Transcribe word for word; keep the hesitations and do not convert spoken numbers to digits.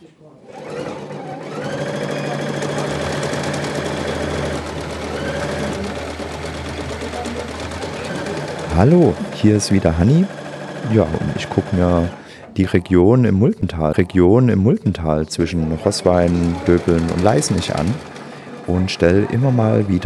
Hallo, hier ist wieder Hanni. Ja, und ich gucke mir die Region im Multental, Region im Multental zwischen Roßwein, Döbeln und Leisenich an und stelle immer mal wieder